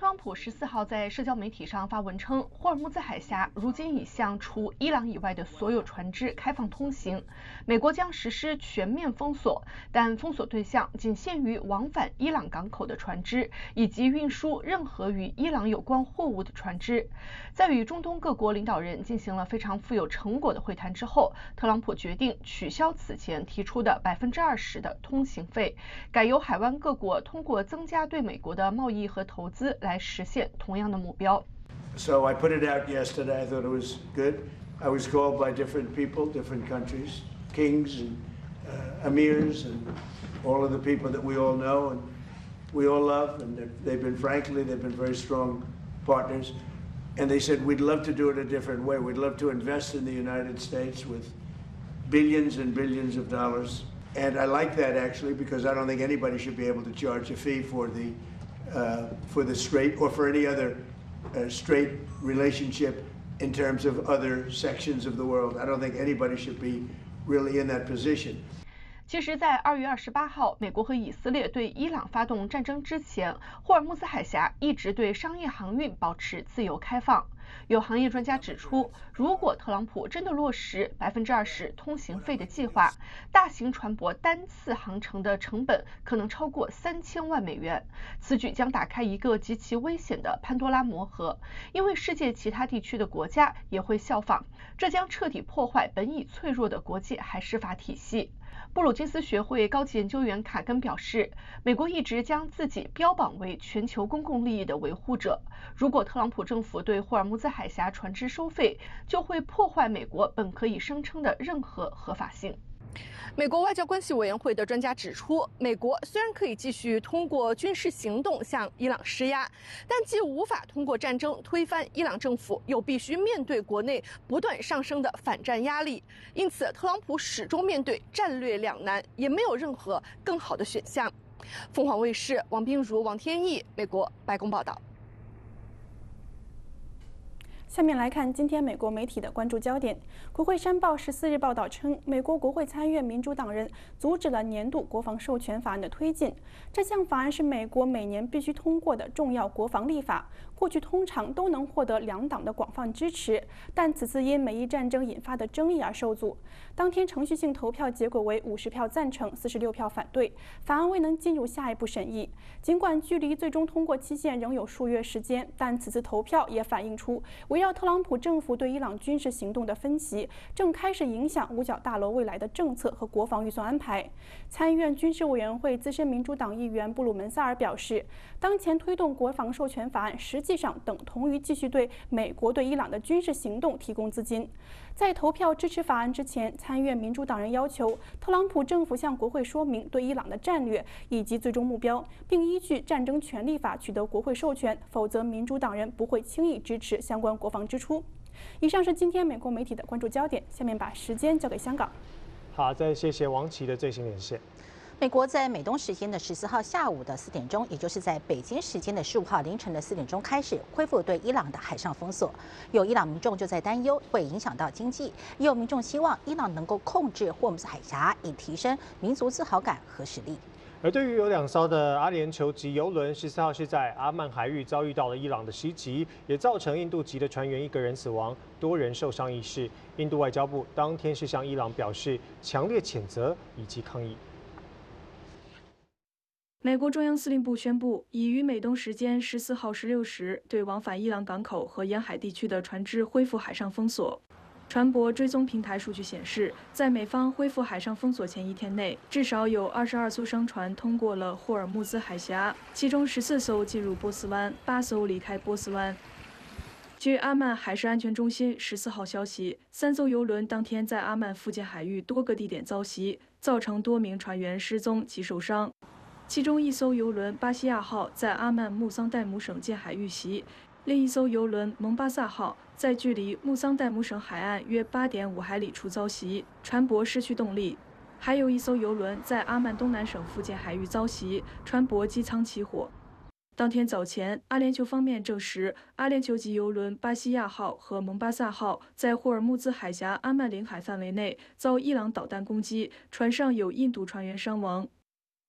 朗普14号在社交媒体上发文称，霍尔木兹海峡如今已向除伊朗以外的所有船只开放通行，美国将实施全面封锁，但封锁对象仅限于往返伊朗港口的船只以及运输任何与伊朗有关货物的船只。在与中东各国领导人进行了非常富有成果的会谈之后，特朗普决定取消此前提出的20%的通行费，改由海湾各国通过增加对美国的贸易和投资来实现同样的目标。 So I put it out yesterday. I thought it was good. I was called by different people, different countries, kings and emirs, and all of the people that we all know and we all love. And they've been very strong partners. And they said, we'd love to do it a different way. We'd love to invest in the United States with billions and billions of dollars. And I like that, actually, because I don't think anybody should be able to charge a fee for the strait or for any other straight relationship in terms of other sections of the world. I don't think anybody should be really in that position. 其实，在2月28号，美国和以色列对伊朗发动战争之前，霍尔木兹海峡一直对商业航运保持自由开放。有行业专家指出，如果特朗普真的落实20%通行费的计划，大型船舶单次航程的成本可能超过3000万美元。此举将打开一个极其危险的潘多拉魔盒，因为世界其他地区的国家也会效仿，这将彻底破坏本已脆弱的国际海事法体系。布鲁金斯学会高级研究员卡根表示，美国一直将自己标榜为全球公共利益的维护者。如果特朗普政府对霍尔木兹海峡船只收费，就会破坏美国本可以声称的任何合法性。美国外交关系委员会的专家指出，美国虽然可以继续通过军事行动向伊朗施压，但既无法通过战争推翻伊朗政府，又必须面对国内不断上升的反战压力。因此，特朗普始终面对战略两难，也没有任何更好的选项。凤凰卫视王冰如、王天毅，美国白宫报道。 下面来看今天美国媒体的关注焦点。国会山报14日报道称，美国国会参议院民主党人阻止了年度国防授权法案的推进。这项法案是美国每年必须通过的重要国防立法，过去通常都能获得两党的广泛支持，但此次因美伊战争引发的争议而受阻。当天程序性投票结果为50票赞成，46票反对，法案未能进入下一步审议。尽管距离最终通过期限仍有数月时间，但此次投票也反映出围绕特朗普政府对伊朗军事行动的分歧正开始影响五角大楼未来的政策和国防预算安排。参议院军事委员会资深民主党议员布鲁门萨尔表示，当前推动国防授权法案实际上等同于继续对美国对伊朗的军事行动提供资金。在投票支持法案之前，参议院民主党人要求特朗普政府向国会说明对伊朗的战略以及最终目标，并依据战争权利法取得国会授权，否则民主党人不会轻易支持相关国防支出。以上是今天美国媒体的关注焦点，下面把时间交给香港。 好，再谢谢王琦的最新连线。 美国在美东时间的14号下午的4点钟，也就是在北京时间的15号凌晨的4点钟开始恢复对伊朗的海上封锁。有伊朗民众就在担忧会影响到经济，也有民众希望伊朗能够控制霍姆斯海峡，以提升民族自豪感和实力。 而对于有2艘的阿联酋级邮轮14号是在阿曼海域遭遇到了伊朗的袭击，也造成印度籍的船员1个人死亡，多人受伤一事。印度外交部当天是向伊朗表示强烈谴责以及抗议。 美国中央司令部宣布，已于美东时间14号16时对往返伊朗港口和沿海地区的船只恢复海上封锁。船舶追踪平台数据显示，在美方恢复海上封锁前1天内，至少有22艘商船通过了霍尔木兹海峡，其中14艘进入波斯湾，8艘离开波斯湾。据阿曼海事安全中心14号消息，3艘邮轮当天在阿曼附近海域多个地点遭袭，造成多名船员失踪及受伤。其中1艘邮轮巴西亚号在阿曼穆桑代姆省近海遇袭，另1艘邮轮蒙巴萨号在距离穆桑代姆省海岸约8.5海里处遭袭，船舶失去动力。还有1艘邮轮在阿曼东南省附近海域遭袭，船舶机舱起火。当天早前，阿联酋方面证实，阿联酋级邮轮巴西亚号和蒙巴萨号在霍尔木兹海峡阿曼领海范围内遭伊朗导弹攻击，船上有印度船员伤亡。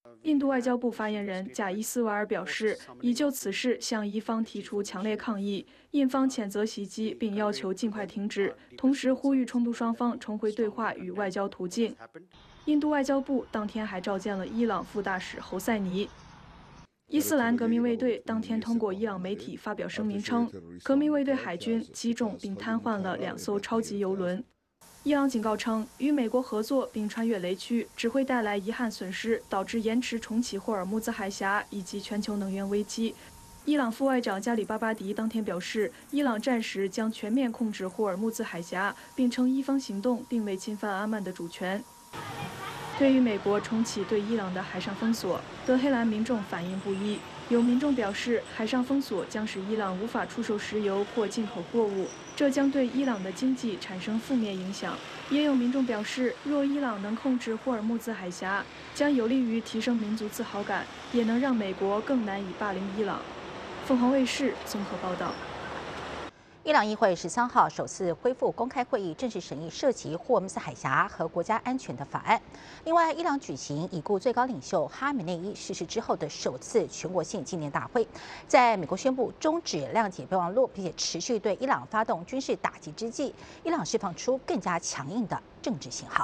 印度外交部发言人贾伊斯瓦尔表示，已就此事向伊方提出强烈抗议，印方谴责袭击，并要求尽快停止，同时呼吁冲突双方重回对话与外交途径。印度外交部当天还召见了伊朗副大使侯赛尼。伊斯兰革命卫队当天通过伊朗媒体发表声明称，革命卫队海军击中并瘫痪了2艘超级油轮。伊朗警告称，与美国合作并穿越雷区只会带来遗憾损失，导致延迟重启霍尔木兹海峡以及全球能源危机。伊朗副外长加里巴巴迪当天表示，伊朗暂时将全面控制霍尔木兹海峡，并称伊方行动并未侵犯阿曼的主权。对于美国重启对伊朗的海上封锁，德黑兰民众反应不一。有民众表示，海上封锁将使伊朗无法出售石油或进口货物，这将对伊朗的经济产生负面影响。也有民众表示，若伊朗能控制霍尔木兹海峡，将有利于提升民族自豪感，也能让美国更难以霸凌伊朗。凤凰卫视综合报道。 伊朗议会13号首次恢复公开会议，正式审议涉及霍尔木兹海峡和国家安全的法案。另外，伊朗举行已故最高领袖哈梅内伊逝世之后的首次全国性纪念大会，在美国宣布终止谅解备忘录，并且持续对伊朗发动军事打击之际，伊朗释放出更加强硬的政治信号。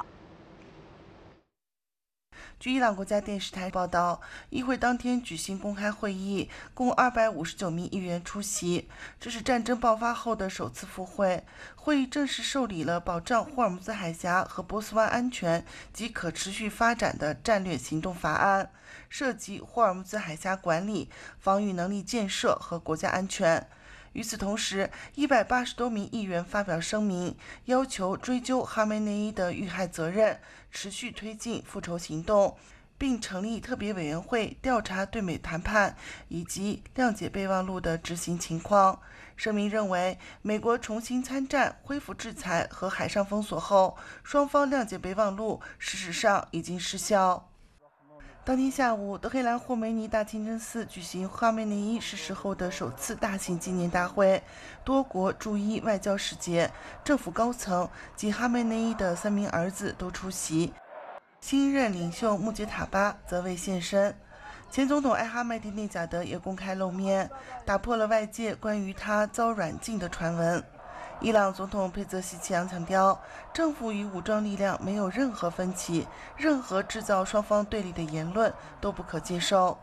据伊朗国家电视台报道，议会当天举行公开会议，共259名议员出席。这是战争爆发后的首次复会。会议正式受理了保障霍尔木兹海峡和波斯湾安全及可持续发展的战略行动法案，涉及霍尔木兹海峡管理、防御能力建设和国家安全。与此同时，180多名议员发表声明，要求追究哈梅内伊的遇害责任，持续推进复仇行动，并成立特别委员会调查对美谈判以及谅解备忘录的执行情况。声明认为，美国重新参战、恢复制裁和海上封锁后，双方谅解备忘录事实上已经失效。当天下午，德黑兰霍梅尼大清真寺举行哈梅内伊逝世后的首次大型纪念大会，多国驻伊外交使节、政府高层及哈梅内伊的3名儿子都出席，新任领袖穆杰塔巴则未现身。前总统艾哈迈迪内贾德也公开露面，打破了外界关于他遭软禁的传闻。伊朗总统佩泽西奇扬强调，政府与武装力量没有任何分歧，任何制造双方对立的言论都不可接受。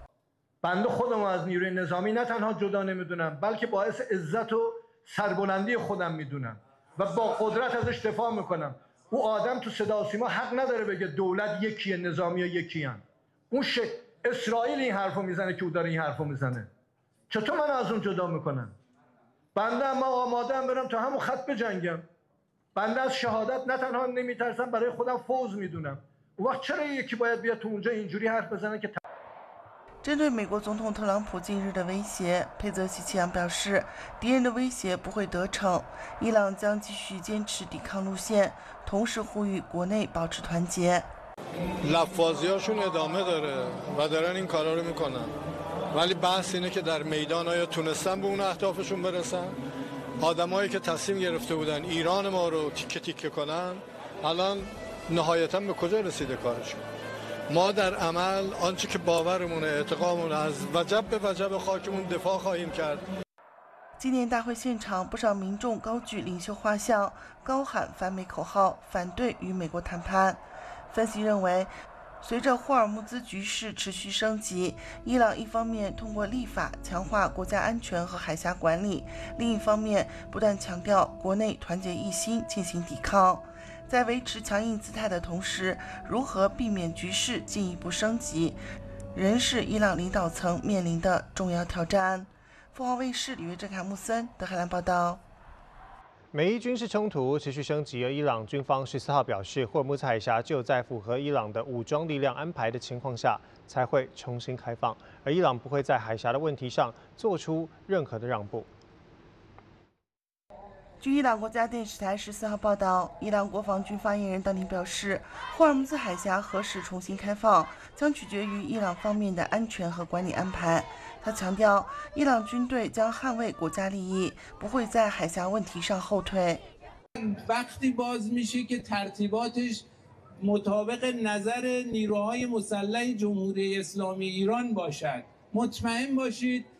بنده خودم از نیروی نظامی نه تنها جدا نمیدونم بلکه باعث عزت و سربلندی خودم میدونم و با قدرت ازش دفاع میکنم. او آدم تو صدا و سیما حق نداره بگه دولت یکیه نظامی ها یکیان. اون اسرائیل این حرفو میزنه که او داره این حرفو میزنه. چطور من از اون جدا میکنم؟ بنده اما آماده ام برم تا همون خط بجنگم. بنده از شهادت نه تنها نمیترسم برای خودم فوز میدونم. اون وقت چرا یکی باید بیاد تو اونجا اینجوری حرف بزنه که 针对美国总统特朗普近日的威胁，佩泽西奇扬表示，敌人的威胁不会得逞，伊朗将继续坚持抵抗路线，同时呼吁国内保持团结。 لفاظیاشون ادامه داره و دارن این کارا رو میکنن. ولی بحث اینه که در میدان آیا تونستن به اون اهدافشون برسن؟ آدمایی که تصمیم گرفته بودن ایران ما رو تیکه تیکه کنن الان نهایتا به کجا رسیده کارشون؟ ما در عمل آنچه که باورمونه اعتقادمون از وجب به وجب خاکمون دفاع خواهیم کرد. 纪念大会现场，不少民众高举领袖画像，高喊反美口号，反对与美国谈判。分析认为，随着霍尔木兹局势持续升级，伊朗一方面通过立法强化国家安全和海峡管理，另一方面不断强调国内团结一心进行抵抗。在维持强硬姿态的同时，如何避免局势进一步升级，仍是伊朗领导层面临的重要挑战。凤凰卫视李月正、卡穆森德黑兰报道。 美伊军事冲突持续升级，而伊朗军方14号表示，霍尔木兹海峡只有在符合伊朗的武装力量安排的情况下才会重新开放，而伊朗不会在海峡的问题上做出任何的让步。 据伊朗国家电视台14号报道，伊朗国防军发言人当天表示，霍尔木兹海峡何时重新开放，将取决于伊朗方面的安全和管理安排。他强调，伊朗军队将捍卫国家利益，不会在海峡问题上后退。 وقتی باز میشه که ترتیباتش مطابق نظر نیروهای مسلح جمهوری اسلامی ایران باشد. مطمئن باشید